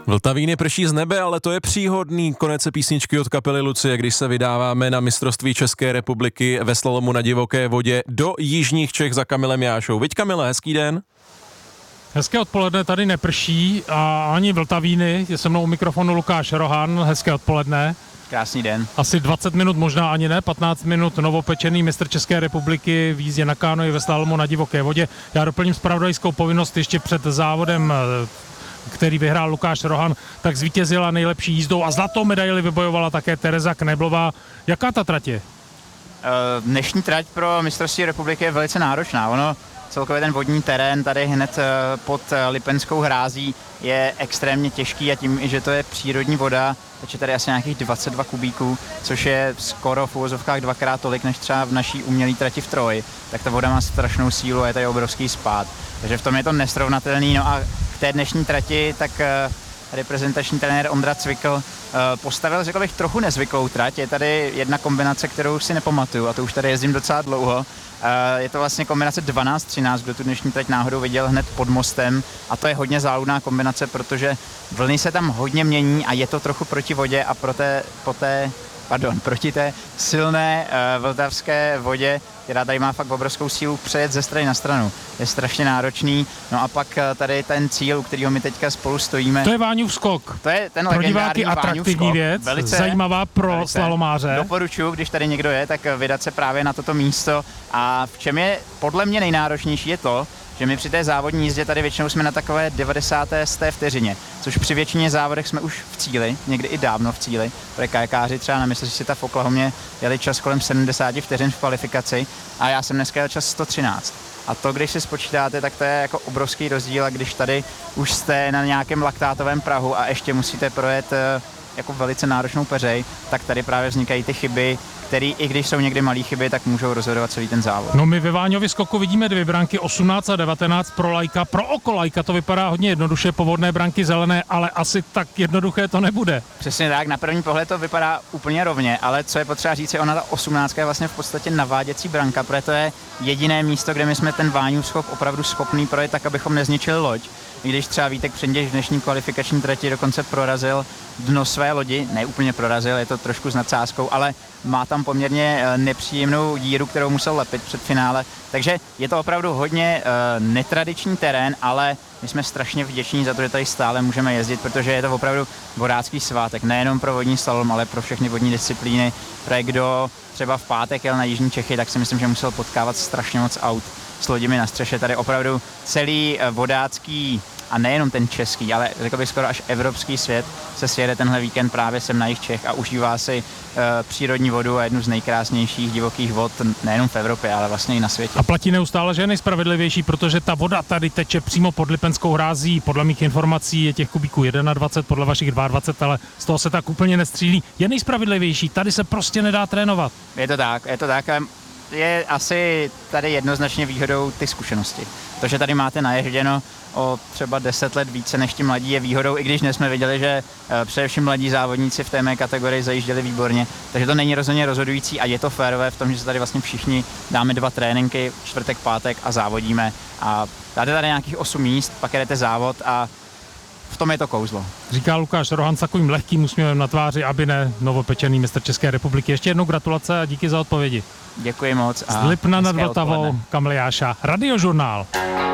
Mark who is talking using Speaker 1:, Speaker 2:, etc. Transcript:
Speaker 1: Vltavíny prší z nebe, ale to je příhodný konec písničky od kapely Lucie, když se vydáváme na mistrovství České republiky ve slalomu na divoké vodě do jižních Čech za Kamilem Jášou. Viď, Kamile, hezký den.
Speaker 2: Hezké odpoledne, tady neprší a ani Vltavíny. Je se mnou u mikrofonu Lukáš Rohan. Hezké odpoledne.
Speaker 3: Krásný den.
Speaker 2: Asi 20 minut, možná ani ne, 15 minut novopečený mistr České republiky v jízdě na kánoji ve slalomu na divoké vodě. Já doplním zpravodajskou povinnost ještě před závodem, který vyhrál Lukáš Rohan, tak zvítězila nejlepší jízdou a zlatou medaili vybojovala také Tereza Kneblová. Jaká ta trať je?
Speaker 3: Dnešní trať pro mistrovství republiky je velice náročná. Ono celkově ten vodní terén tady hned pod Lipenskou hrází je extrémně těžký a tím, že to je přírodní voda, takže tady asi nějakých 22 kubíků, což je skoro v uvozovkách dvakrát tolik, než třeba v naší umělé trati v Troji, tak ta voda má strašnou sílu a je tady obrovský spád. Takže v tom je to nesrovnatelný. No a k té dnešní trati, tak reprezentační trenér Ondra Cvikl postavil, řekl bych, trochu nezvyklou trať. Je tady jedna kombinace, kterou už si nepamatuju a to už tady jezdím docela dlouho. Je to vlastně kombinace 12-13, kdo tu dnešní trať náhodou viděl hned pod mostem a to je hodně záludná kombinace, protože vlny se tam hodně mění a je to trochu proti vodě a proti té silné vltavské vodě, která tady má fakt obrovskou sílu přejet ze strany na stranu. Je strašně náročný. No a pak tady ten cíl, u kterého my teďka spolu stojíme.
Speaker 2: To je Váňův skok.
Speaker 3: To je ten
Speaker 2: pro
Speaker 3: legendární
Speaker 2: diváky atraktivní věc, velice zajímavá pro slalomáře.
Speaker 3: Doporučuji, když tady někdo je, tak vydat se právě na toto místo. A v čem je podle mě nejnáročnější je to, že my při té závodní jízdě tady většinou jsme na takové 90. vteřině, což při většině závodech jsme už v cíli, někdy i dávno v cíli. Pro kajakáři třeba na mistrovství světa v Oklahomě jeli čas kolem 70 vteřin v kvalifikaci a já jsem dneska jel čas 113. A to, když si spočítáte, tak to je jako obrovský rozdíl, a když tady už jste na nějakém laktátovém prahu a ještě musíte projet jako velice náročnou peřej, tak tady právě vznikají ty chyby, které, i když jsou někdy malé chyby, tak můžou rozhodovat celý ten závod.
Speaker 2: No my ve Váňově skoku vidíme dvě branky, 18 a 19 pro lajka. Pro oko lajka to vypadá hodně jednoduše, povodné branky zelené, ale asi tak jednoduché to nebude.
Speaker 3: Přesně tak, na první pohled to vypadá úplně rovně, ale co je potřeba říct, je ona ta 18 je vlastně v podstatě naváděcí branka, protože to je jediné místo, kde my jsme ten Váňův skok opravdu schopný projet tak, abychom nezničili loď. I když třeba Vítek Přenděš v dnešní kvalifikační trati dokonce prorazil dno své lodi, ne úplně prorazil, je to trošku s nadsázkou, ale má tam poměrně nepříjemnou díru, kterou musel lepit před finále. Takže je to opravdu hodně netradiční terén, ale my jsme strašně vděční za to, že tady stále můžeme jezdit, protože je to opravdu vodácký svátek, nejenom pro vodní slalom, ale pro všechny vodní disciplíny. Pro kdo třeba v pátek jel na jižní Čechy, tak si myslím, že musel potkávat strašně moc aut s loděmi na střeše. Tady opravdu celý vodácký a nejenom ten český, ale řekl bych skoro až evropský svět se sjede tenhle víkend právě sem na jih Čech a užívá si přírodní vodu a jednu z nejkrásnějších divokých vod nejenom v Evropě, ale vlastně i na světě.
Speaker 2: A platí neustále, že je nejspravedlivější, protože ta voda tady teče přímo pod Lipenskou hrází. Podle mých informací je těch kubíků 21, podle vašich 22, ale z toho se tak úplně nestřílí. Je nejspravedlivější, tady se prostě nedá trénovat.
Speaker 3: Je to tak. Je asi tady jednoznačně výhodou ty zkušenosti. To, že tady máte naježděno o třeba 10 let více než ti mladí, je výhodou, i když dnes jsme viděli, že především mladí závodníci v té mé kategorii zajížděli výborně. Takže to není rozhodně rozhodující a je to férové v tom, že se tady vlastně všichni dáme 2 tréninky, čtvrtek, pátek a závodíme. A dáte tady nějakých 8 míst, pak jedete závod a v tom je to kouzlo.
Speaker 2: Říká Lukáš Rohan s takovým lehkým úsměvem na tváři, aby ne novopečený mistr České republiky. Ještě jednou gratulace a díky za odpovědi.
Speaker 3: Děkuji moc.
Speaker 2: Z Lipna nad Vltavou, Kamil Jáša, Radiožurnál.